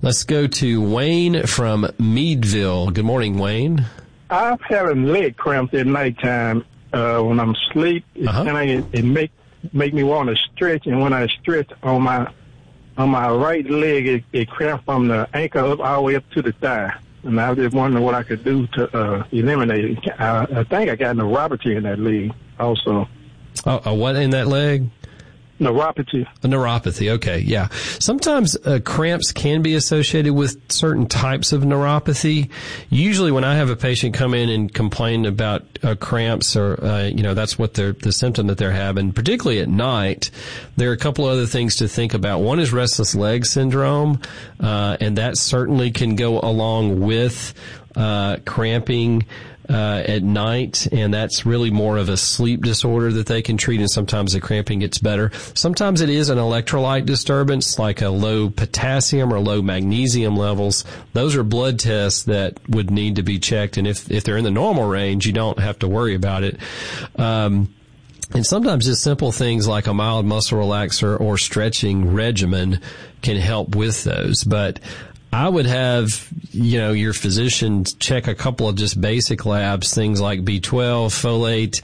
Let's go to Wayne from Meadville. Good morning, Wayne. I'm having leg cramps at nighttime when I'm asleep. It make me want to stretch, and when I stretch on my right leg, it cramps from the ankle up all the way up to the thigh. And I was just wondering what I could do to eliminate it. I think I got neuropathy in that leg also. What in that leg? Neuropathy. A neuropathy, okay, yeah. Sometimes cramps can be associated with certain types of neuropathy. Usually when I have a patient come in and complain about cramps or, that's what the symptom that they're having, particularly at night, there are a couple other things to think about. One is restless leg syndrome, and that certainly can go along with cramping at night, and that's really more of a sleep disorder that they can treat, and sometimes the cramping gets better. Sometimes it is an electrolyte disturbance, like a low potassium or low magnesium levels. Those are blood tests that would need to be checked, and if they're in the normal range, you don't have to worry about it. And sometimes just simple things like a mild muscle relaxer or stretching regimen can help with those. But I would have, your physician check a couple of just basic labs, things like B12, folate,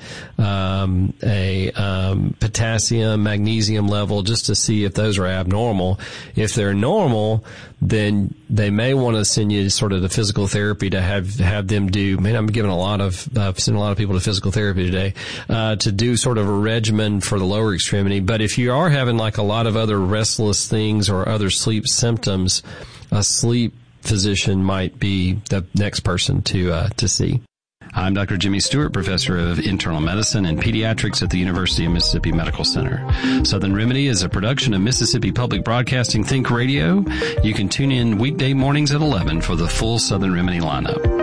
potassium, magnesium level, just to see if those are abnormal. If they're normal, then they may want to send you sort of the physical therapy to have them do. Man, I'm giving sending a lot of people to physical therapy today, to do sort of a regimen for the lower extremity. But if you are having like a lot of other restless things or other sleep symptoms, a sleep physician might be the next person to see. I'm Dr. Jimmy Stewart, professor of internal medicine and pediatrics at the University of Mississippi Medical Center. Southern Remedy is a production of Mississippi Public Broadcasting Think Radio. You can tune in weekday mornings at 11 for the full Southern Remedy lineup.